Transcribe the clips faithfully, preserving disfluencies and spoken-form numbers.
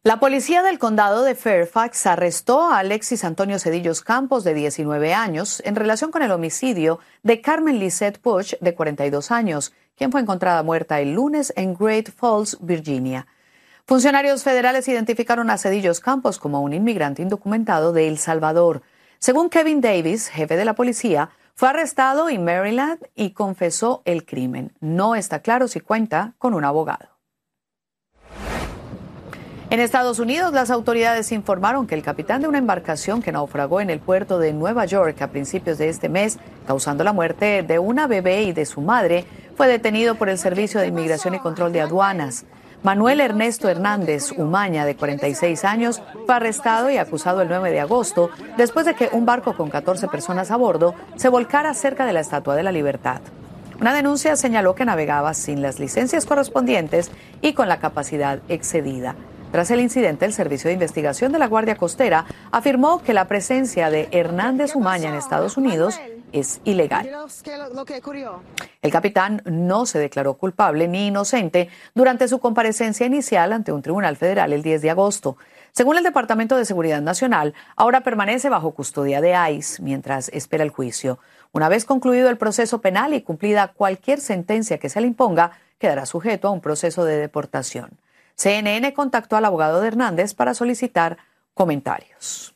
La policía del condado de Fairfax arrestó a Alexis Antonio Cedillos Campos, de diecinueve años, en relación con el homicidio de Carmen Lisette Puch, de cuarenta y dos años, quien fue encontrada muerta el lunes en Great Falls, Virginia. Funcionarios federales identificaron a Cedillos Campos como un inmigrante indocumentado de El Salvador. Según Kevin Davis, jefe de la policía, fue arrestado en Maryland y confesó el crimen. No está claro si cuenta con un abogado. En Estados Unidos, las autoridades informaron que el capitán de una embarcación que naufragó en el puerto de Nueva York a principios de este mes, causando la muerte de una bebé y de su madre, fue detenido por el Servicio de Inmigración y Control de Aduanas. Manuel Ernesto Hernández Umaña, de cuarenta y seis años, fue arrestado y acusado el nueve de agosto después de que un barco con catorce personas a bordo se volcara cerca de la Estatua de la Libertad. Una denuncia señaló que navegaba sin las licencias correspondientes y con la capacidad excedida. Tras el incidente, el Servicio de Investigación de la Guardia Costera afirmó que la presencia de Hernández Umaña en Estados Unidos es ilegal. El capitán no se declaró culpable ni inocente durante su comparecencia inicial ante un tribunal federal el diez de agosto. Según el Departamento de Seguridad Nacional, ahora permanece bajo custodia de ICE mientras espera el juicio. Una vez concluido el proceso penal y cumplida cualquier sentencia que se le imponga, quedará sujeto a un proceso de deportación. C N N contactó al abogado de Hernández para solicitar comentarios.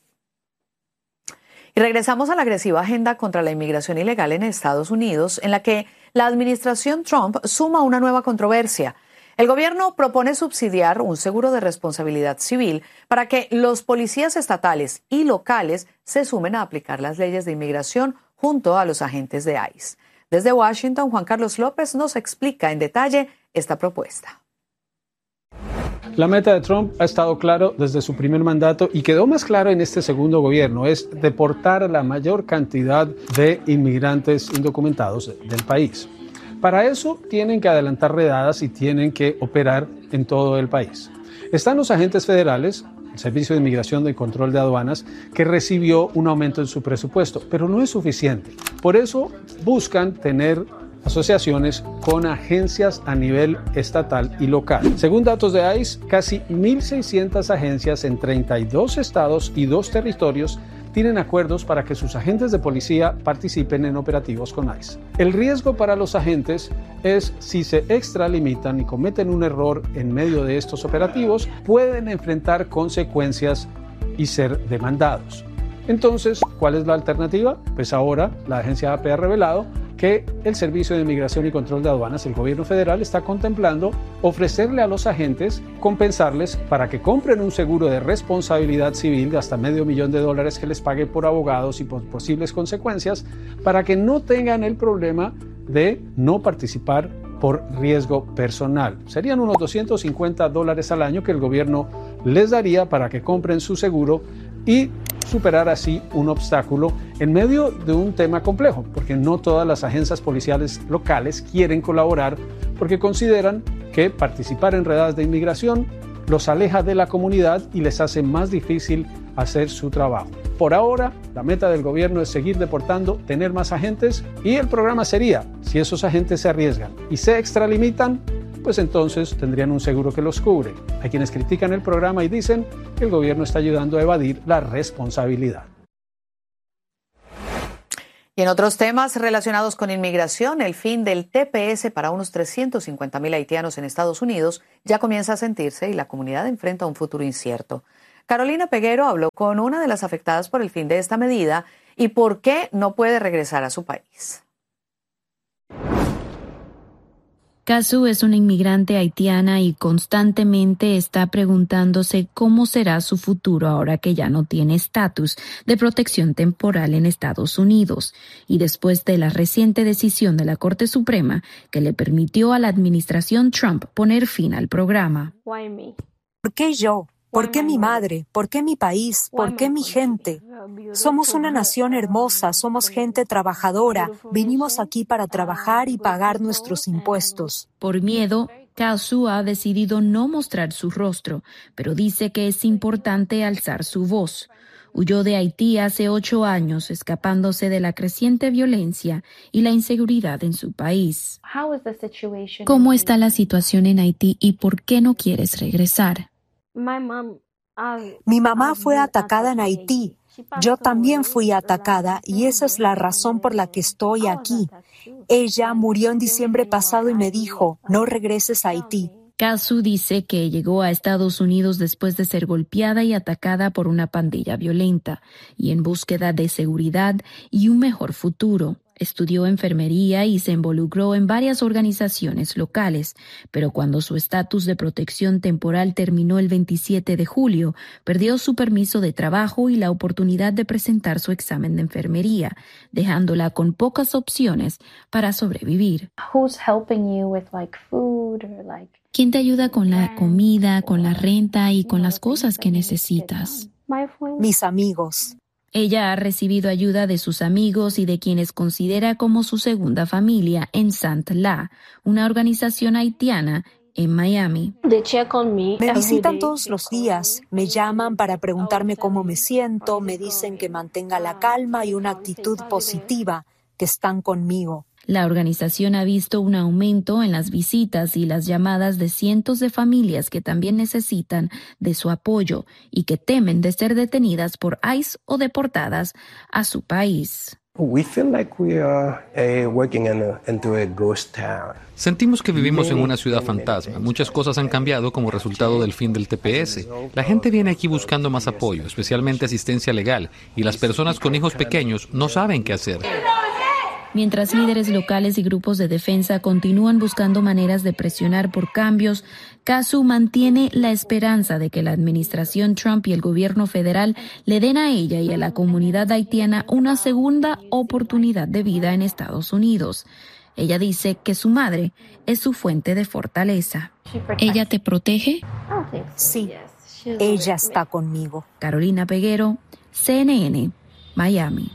Y regresamos a la agresiva agenda contra la inmigración ilegal en Estados Unidos, en la que la administración Trump suma una nueva controversia. El gobierno propone subsidiar un seguro de responsabilidad civil para que los policías estatales y locales se sumen a aplicar las leyes de inmigración junto a los agentes de ICE. Desde Washington, Juan Carlos López nos explica en detalle esta propuesta. La meta de Trump ha estado claro desde su primer mandato y quedó más claro en este segundo gobierno, es deportar a la mayor cantidad de inmigrantes indocumentados del país. Para eso tienen que adelantar redadas y tienen que operar en todo el país. Están los agentes federales, el Servicio de Inmigración y Control de Aduanas, que recibió un aumento en su presupuesto, pero no es suficiente. Por eso buscan tener asociaciones con agencias a nivel estatal y local. Según datos de ICE, casi mil seiscientas agencias en treinta y dos estados y dos territorios tienen acuerdos para que sus agentes de policía participen en operativos con ICE. El riesgo para los agentes es si se extralimitan y cometen un error en medio de estos operativos, pueden enfrentar consecuencias y ser demandados. Entonces, ¿cuál es la alternativa? Pues ahora la agencia A P ha revelado que el Servicio de Inmigración y Control de Aduanas, el gobierno federal, está contemplando ofrecerle a los agentes, compensarles para que compren un seguro de responsabilidad civil de hasta medio millón de dólares que les pague por abogados y por posibles consecuencias, para que no tengan el problema de no participar por riesgo personal. Serían unos doscientos cincuenta dólares al año que el gobierno les daría para que compren su seguro y superar así un obstáculo en medio de un tema complejo, porque no todas las agencias policiales locales quieren colaborar porque consideran que participar en redadas de inmigración los aleja de la comunidad y les hace más difícil hacer su trabajo. Por ahora, la meta del gobierno es seguir deportando, tener más agentes y el programa sería, si esos agentes se arriesgan y se extralimitan, pues entonces tendrían un seguro que los cubre. Hay quienes critican el programa y dicen que el gobierno está ayudando a evadir la responsabilidad. Y en otros temas relacionados con inmigración, el fin del T P S para unos trescientos cincuenta mil haitianos en Estados Unidos ya comienza a sentirse y la comunidad enfrenta un futuro incierto. Carolina Peguero habló con una de las afectadas por el fin de esta medida y por qué no puede regresar a su país. Casu es una inmigrante haitiana y constantemente está preguntándose cómo será su futuro ahora que ya no tiene estatus de protección temporal en Estados Unidos y después de la reciente decisión de la Corte Suprema que le permitió a la administración Trump poner fin al programa. ¿Por qué yo? ¿Por qué mi madre? ¿Por qué mi país? ¿Por qué mi gente? Somos una nación hermosa, somos gente trabajadora. Vinimos aquí para trabajar y pagar nuestros impuestos. Por miedo, Casu ha decidido no mostrar su rostro, pero dice que es importante alzar su voz. Huyó de Haití hace ocho años, escapándose de la creciente violencia y la inseguridad en su país. ¿Cómo está la situación en Haití y por qué no quieres regresar? Mi mamá fue atacada en Haití. Yo también fui atacada y esa es la razón por la que estoy aquí. Ella murió en diciembre pasado y me dijo, no regreses a Haití. Kazu dice que llegó a Estados Unidos después de ser golpeada y atacada por una pandilla violenta y en búsqueda de seguridad y un mejor futuro. Estudió enfermería y se involucró en varias organizaciones locales, pero cuando su estatus de protección temporal terminó el veintisiete de julio, perdió su permiso de trabajo y la oportunidad de presentar su examen de enfermería, dejándola con pocas opciones para sobrevivir. ¿Quién te ayuda con la comida, con la renta y con las cosas que necesitas? Mis amigos. Ella ha recibido ayuda de sus amigos y de quienes considera como su segunda familia en Sant La, una organización haitiana en Miami. Me visitan todos los días, me llaman para preguntarme cómo me siento, me dicen que mantenga la calma y una actitud positiva, que están conmigo. La organización ha visto un aumento en las visitas y las llamadas de cientos de familias que también necesitan de su apoyo y que temen de ser detenidas por ICE o deportadas a su país. Sentimos que vivimos en una ciudad fantasma. Muchas cosas han cambiado como resultado del fin del T P S. La gente viene aquí buscando más apoyo, especialmente asistencia legal, y las personas con hijos pequeños no saben qué hacer. Mientras líderes locales y grupos de defensa continúan buscando maneras de presionar por cambios, Kazu mantiene la esperanza de que la administración Trump y el gobierno federal le den a ella y a la comunidad haitiana una segunda oportunidad de vida en Estados Unidos. Ella dice que su madre es su fuente de fortaleza. ¿Ella te protege? Sí, ella está conmigo. Carolina Peguero, C N N, Miami.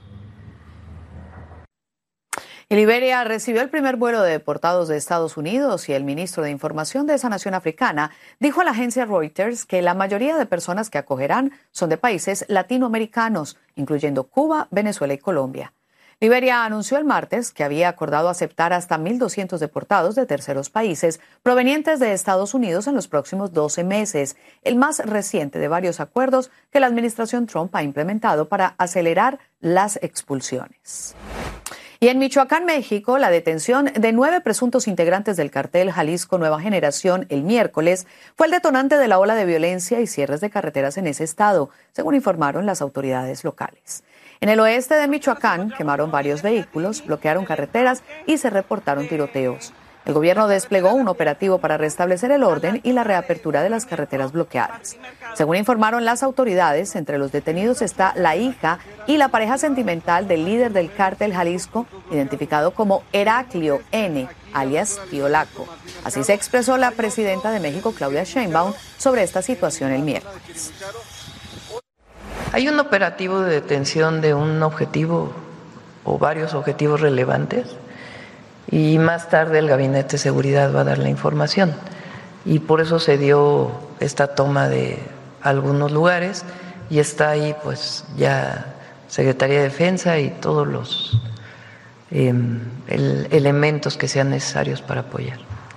Liberia recibió el primer vuelo de deportados de Estados Unidos y el ministro de Información de esa nación africana dijo a la agencia Reuters que la mayoría de personas que acogerán son de países latinoamericanos, incluyendo Cuba, Venezuela y Colombia. Liberia anunció el martes que había acordado aceptar hasta mil doscientos deportados de terceros países provenientes de Estados Unidos en los próximos doce meses, el más reciente de varios acuerdos que la administración Trump ha implementado para acelerar las expulsiones. Y en Michoacán, México, la detención de nueve presuntos integrantes del cartel Jalisco Nueva Generación el miércoles fue el detonante de la ola de violencia y cierres de carreteras en ese estado, según informaron las autoridades locales. En el oeste de Michoacán quemaron varios vehículos, bloquearon carreteras y se reportaron tiroteos. El gobierno desplegó un operativo para restablecer el orden y la reapertura de las carreteras bloqueadas. Según informaron las autoridades, entre los detenidos está la hija y la pareja sentimental del líder del cártel Jalisco, identificado como Heraclio N., alias Tío Laco. Así se expresó la presidenta de México, Claudia Sheinbaum, sobre esta situación el miércoles. Hay un operativo de detención de un objetivo o varios objetivos relevantes. Y más tarde el Gabinete de Seguridad va a dar la información. Y por eso se dio esta toma de algunos lugares y está ahí pues ya Secretaría de Defensa y todos los eh, el, elementos que sean necesarios para apoyar.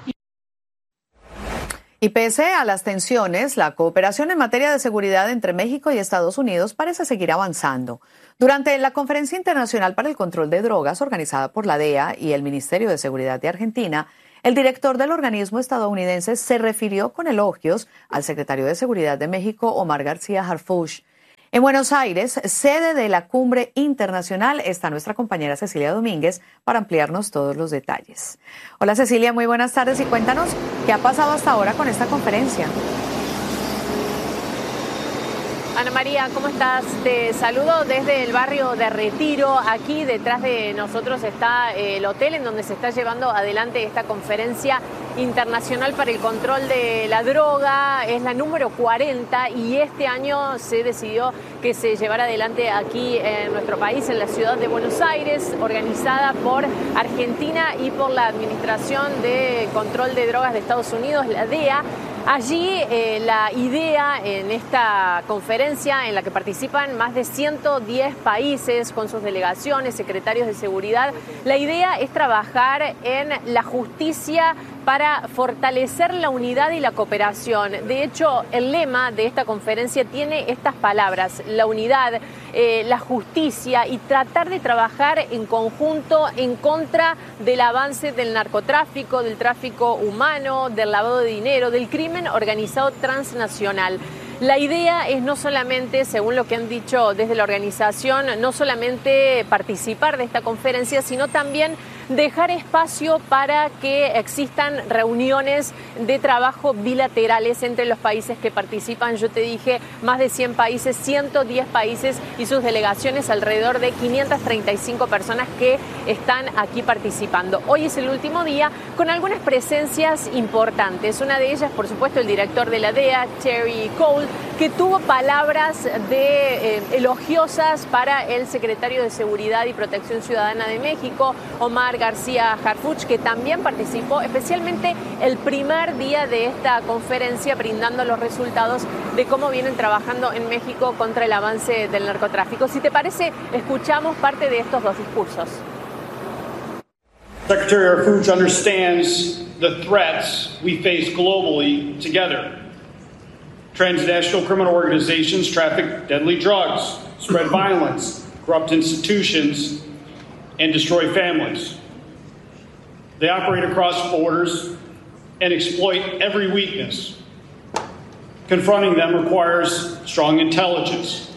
Y pese a las tensiones, la cooperación en materia de seguridad entre México y Estados Unidos parece seguir avanzando. Durante la Conferencia Internacional para el Control de Drogas organizada por la D E A y el Ministerio de Seguridad de Argentina, el director del organismo estadounidense se refirió con elogios al secretario de Seguridad de México, Omar García Harfuch. En Buenos Aires, sede de la Cumbre Internacional, está nuestra compañera Cecilia Domínguez para ampliarnos todos los detalles. Hola Cecilia, muy buenas tardes y cuéntanos qué ha pasado hasta ahora con esta conferencia. Ana María, ¿cómo estás? Te saludo desde el barrio de Retiro. Aquí detrás de nosotros está el hotel en donde se está llevando adelante esta conferencia internacional para el control de la droga. Es la número cuarenta y este año se decidió que se llevara adelante aquí en nuestro país, en la ciudad de Buenos Aires, organizada por Argentina y por la Administración de Control de Drogas de Estados Unidos, la D E A. Allí eh, la idea en esta conferencia en la que participan más de ciento diez países con sus delegaciones, secretarios de seguridad, la idea es trabajar en la justicia para fortalecer la unidad y la cooperación. De hecho, el lema de esta conferencia tiene estas palabras: la unidad, eh, la justicia y tratar de trabajar en conjunto en contra del avance del narcotráfico, del tráfico humano, del lavado de dinero, del crimen organizado transnacional. La idea es no solamente, según lo que han dicho desde la organización, no solamente participar de esta conferencia, sino también dejar espacio para que existan reuniones de trabajo bilaterales entre los países que participan. Yo te dije, más de cien países, ciento diez países y sus delegaciones, alrededor de quinientas treinta y cinco personas que están aquí participando. Hoy es el último día con algunas presencias importantes. Una de ellas, por supuesto, el director de la D E A, Terry Cole, que tuvo palabras de, eh, elogiosas para el secretario de Seguridad y Protección Ciudadana de México, Omar García Harfuch, que también participó especialmente el primer día de esta conferencia, brindando los resultados de cómo vienen trabajando en México contra el avance del narcotráfico. Si te parece, escuchamos parte de estos dos discursos. Secretary Harfuch understands the threats we face globally together. Transnational criminal organizations traffic deadly drugs, spread violence, corrupt institutions, and destroy families. They operate across borders and exploit every weakness. Confronting them requires strong intelligence,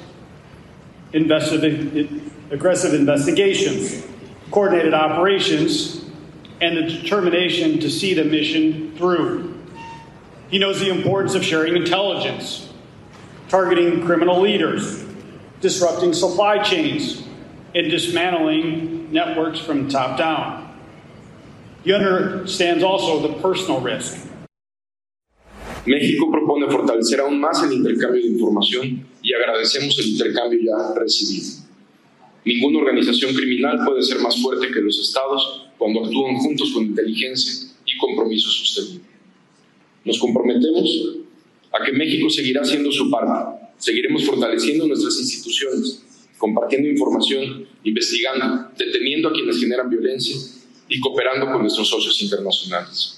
invested, aggressive investigations, coordinated operations, and the determination to see the mission through. He knows the importance of sharing intelligence, targeting criminal leaders, disrupting supply chains, and dismantling networks from top down. He understands also the personal risk. México propone fortalecer aún más el intercambio de información y agradecemos el intercambio ya recibido. Ninguna organización criminal puede ser más fuerte que los estados cuando actúan juntos con inteligencia y compromiso sostenible. Nos comprometemos a que México seguirá haciendo su parte. Seguiremos fortaleciendo nuestras instituciones, compartiendo información, investigando, deteniendo a quienes generan violencia y cooperando con nuestros socios internacionales.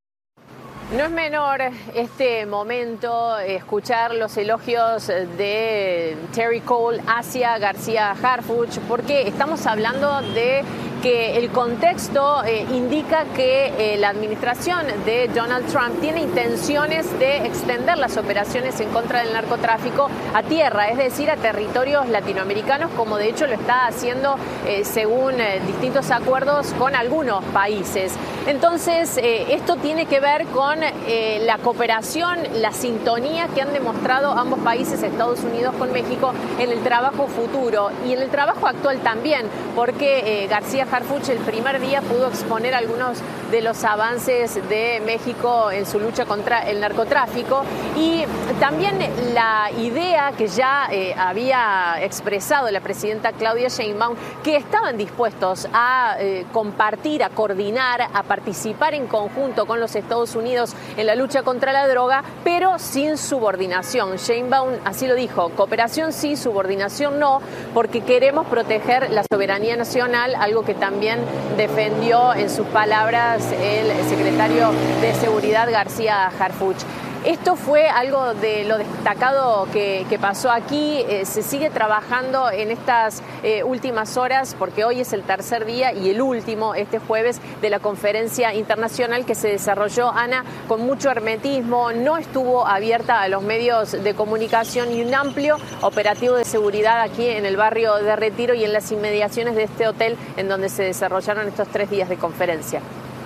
No es menor este momento escuchar los elogios de Terry Cole hacia García Harfuch, porque estamos hablando de que el contexto eh, indica que eh, la administración de Donald Trump tiene intenciones de extender las operaciones en contra del narcotráfico a tierra, es decir, a territorios latinoamericanos, como de hecho lo está haciendo eh, según eh, distintos acuerdos con algunos países. Entonces, eh, esto tiene que ver con eh, la cooperación, la sintonía que han demostrado ambos países, Estados Unidos con México, en el trabajo futuro y en el trabajo actual también, porque eh, García Harfuch el primer día pudo exponer algunos de los avances de México en su lucha contra el narcotráfico y también la idea que ya eh, había expresado la presidenta Claudia Sheinbaum, que estaban dispuestos a eh, compartir, a coordinar, a participar en conjunto con los Estados Unidos en la lucha contra la droga, pero sin subordinación. Sheinbaum así lo dijo: cooperación sí, subordinación no, porque queremos proteger la soberanía nacional, algo que también defendió en sus palabras el secretario de Seguridad García Harfuch. Esto fue algo de lo destacado que, que pasó aquí. Eh, se sigue trabajando en estas eh, últimas horas, porque hoy es el tercer día y el último, este jueves, de la conferencia internacional que se desarrolló, Ana, con mucho hermetismo. No estuvo abierta a los medios de comunicación y un amplio operativo de seguridad aquí en el barrio de Retiro y en las inmediaciones de este hotel en donde se desarrollaron estos tres días de conferencia.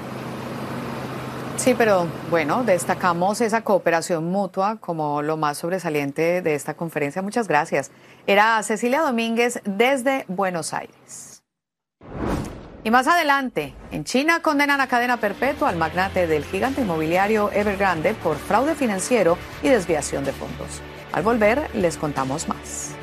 Sí, pero bueno, destacamos esa cooperación mutua como lo más sobresaliente de esta conferencia. Muchas gracias. Era Cecilia Domínguez desde Buenos Aires. Y más adelante, en China condenan a cadena perpetua al magnate del gigante inmobiliario Evergrande por fraude financiero y desviación de fondos. Al volver, les contamos más.